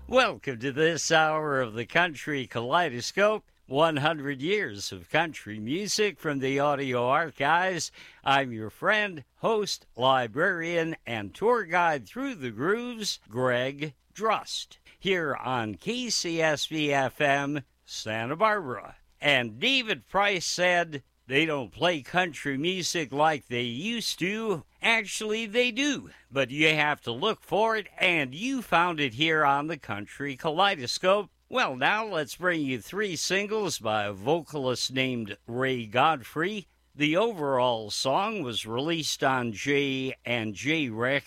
Welcome to this hour of the Country Kaleidoscope. 100 years of country music from the audio archives. I'm your friend, host, librarian, and tour guide through the grooves, Greg Drust, here on KCSV-FM, Santa Barbara. And David Price said, they don't play country music like they used to. Actually, they do, but you have to look for it, and you found it here on the Country Kaleidoscope. Well, now let's bring you 3 singles by a vocalist named Ray Godfrey. The overall song was released on J&J Records.